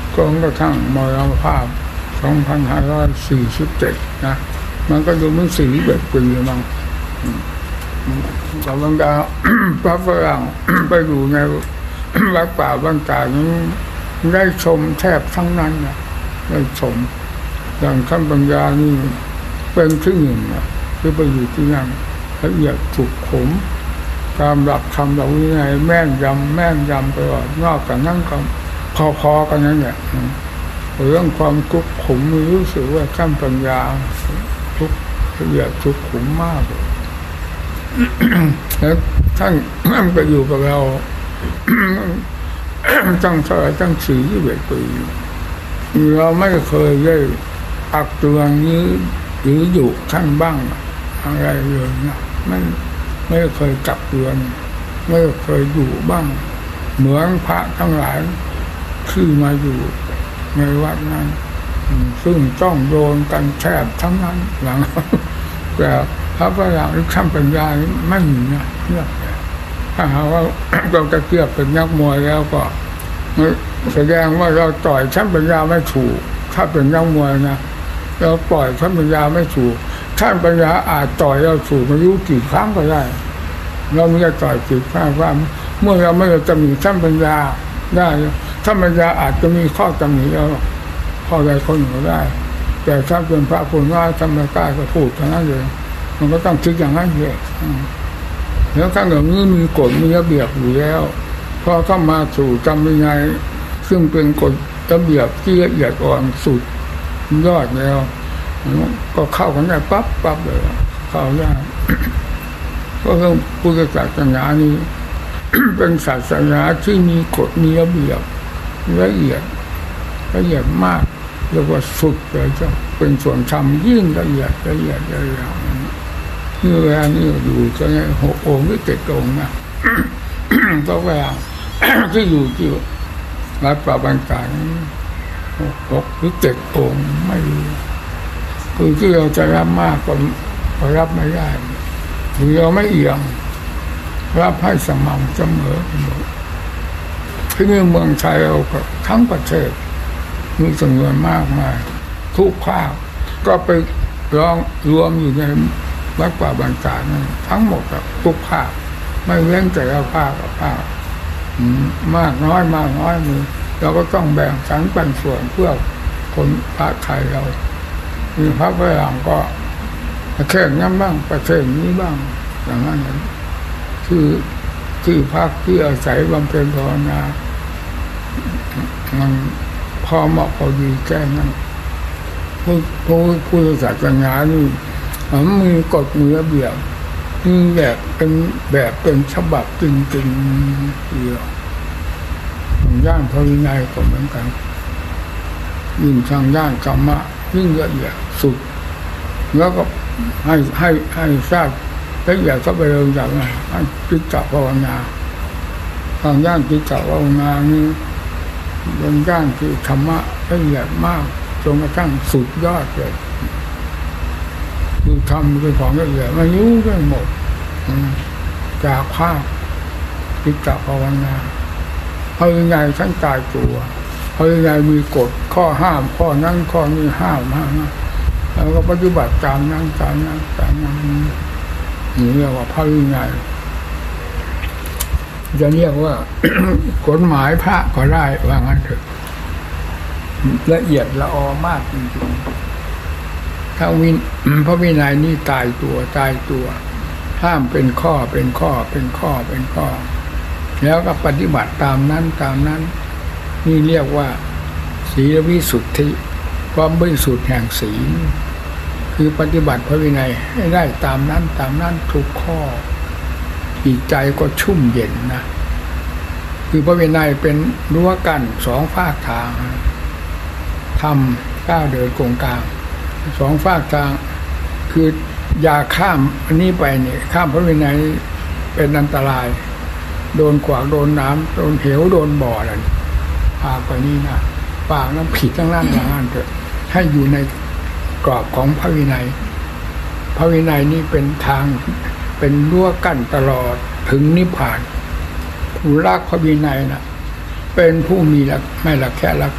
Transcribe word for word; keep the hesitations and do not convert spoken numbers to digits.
จนกระทั่งมรณภาพสองพันห้าร้อยสี่สิบเจ็ดนะมันก็ดูมันสี่สิบเอ็ดปีมั้งแต่บรรดาพระฝรั่งไปอยู่ในวัดป่าบ้านตานี้ได้ชมแทบทั้งนั้นนะได้ชมอย่างท่านปัญญานี่เป็นที่หนึ่งนะที่ไปอยู่ที่นั่นละเอียดสุขุมตามหลักธรรมหลักวินัยแม่นยำแม่นยำไปว่านอกจากนั้นก็พอๆกันนั่นแหละเรื่องความทุกข์ขุมรู้สึกว่าท่านปัญญาทุกละเอียดทุกขุมมากแล้วท่านท่านก็อยู่กับเราตั้งเท่าไหร่ตั้งสี่สิบเอ็ดปีเราไม่เคยได้อักเตือนนี้หรืออยู่ท่านบ้างอะไรเลยนะไม่ไม่เคยจับเตือนไม่เคยอยู่บ้างเหมือนพระทั้งหลายที่มาอยู่ในวัดนั้นซึ่งต้องโดนกันแทบทั้งนั้นหลังแต่พระฝรั่งที่ท่านปัญญาไม่มีนะเนี่ยถ้าหาว่าเราจะเทียบเป็นนักมวยแล้วก็แสดงว่าเราต่อยท่านปัญญาไม่ถูกถ้าเป็นนักมวยนะเราปล่อยท่านปัญญาไม่ถูกท่านปัญญาอาจต่อยเราถูกไม่รู้กี่ครั้งก็ได้เราไม่ได้ต่อยกี่ครั้งว่าเมื่อเราไม่ได้ตำหนิท่านปัญญาได้ท่านปัญญาอาจจะมีข้อตำหนิเราข้อใดข้อหนึ่งก็ได้แต่ถ้าเป็นพระคุณว่าธรรมกายก็พูดเท่านั้นเลยมันก็ต้องคิดอย่างนั้นเลยแล้วถ้าอย่างนี้มีกฎมีระเบียบอยู่แล้วพอเข้ามาสู่จำยังไงซึ่งเป็นกฎระเบียบที่ละเอียดอ่อนสุดยอดแล้วก็เข้ากันได้ปั๊บปั๊บเลยเข้าได้ก็เรื่องพุทธศาสนานี้ เป็นศาสนาที่มีกฎมีระเบียบละเอียดละเอียดมากเรียกว่าสุดเลยจ้ะเป็นส่วนธรรมยิ่งละเอียดละเอียดละเอียดนี่เวลานี้อยู่จะไงหกองค์หรือเจ็ดองค์นะ ก็เวลา ที่อยู่ที่วัดป่าบางกาหกหรือเจ็ดองค์ไม่รู้คือที่เราจะรับมากก็รับไม่ได้หรือเราไม่เอียงรับให้สม่ำเสมอที่นี่เมืองไทยเราก็ทั้งประเทศมีจำนวนมากมายทุกภาคก็ไปร้องรวมอยู่ในวัดป่าบางจากนั้นทั้งหมดกับทุกภาคไม่เว้นแต่ละภาคกับภาคมากน้อยมากน้อยมือเราก็ต้องแบ่งสรรปันส่วนเพื่อคนพระไทยเรามีพระฝรั่งก็ประเทศนั้นบ้างประเทศนี้บ้างอย่างนั้นคือที่พักที่อาศัยบำเพ็ญภาวนามันพอเหมาะพอดีแค่นั้นผู้ผู้ผู้ศาสนานี่มันมีกฎมีระเบียบมีแบบเป็นแบบเป็นฉบับจริงๆเดียวทางด้านพระวินัยก็เหมือนกันยิ่งทางด้านธรรมะยิ่งละเอียดสุดแล้วก็ให้ให้ให้ทราบละเอียดเข้าไปเรื่องจากนั้นให้จิตตภาวนาทางด้านจิตตภาวนานี่เป็นด้านที่ธรรมะละเอียดมากจนกระทั่งสุดยอดเลยคือทำเป็นของละเอียดไม่รู้ได้หมดจากภาพจิตตภาวนาภายในท่านตายตัวภายในมีกฎข้อห้ามข้อนั้นข้อนี้ห้ามห้ามแล้วก็ปฏิบัติตามนั้นตามนั้นตามนั้นนี่เรียกว่าภายในจะเรียกว่า กฎหมายพระก็ได้ว่างั้นเถอะละเอียดละออมากจริงๆถ้าวินพระวินัยนี่ตายตัวตายตัวห้ามเป็นข้อเป็นข้อเป็นข้อเป็นข้อแล้วก็ปฏิบัติตามนั้นตามนั้นนี่เรียกว่าศีลวิสุทธิความบริสุทธิ์แห่งศีลคือปฏิบัติพระวินัยให้ได้ตามนั้นตามนั้นทุกข้อจิตใจก็ชุ่มเย็นนะคือพระวินัยเป็นรั้วกั้นสองฝากทางทำก้าวเดินโครงการสองฝากทางคืออย่าข้ามอันนี้ไปเนี่ยข้ามพระวินัยเป็นอันตรายโดนขวากโดนน้ำโดนเหวโดนบ่ออะไรปากไปนี่นะปากนั้นผิดทั้งนั้นอย่างนั้นเถอะให้อยู่ในกรอบของพระวินัยพระวินัยนี่เป็นทางเป็นรั้วกั้นตลอดถึงนิพพานผู้รักพระวินัยนะเป็นผู้มีหลักไม่หลักแค่หลัก